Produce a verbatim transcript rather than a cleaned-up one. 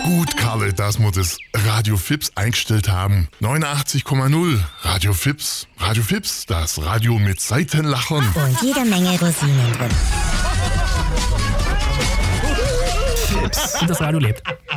Gut, Karle, dass wir das Radio Fips eingestellt haben. neunundachtzig Komma null Radio Fips. Radio Fips, das Radio mit Seitenlachern. Und jede Menge Rosinen drin. Und das Radio lebt.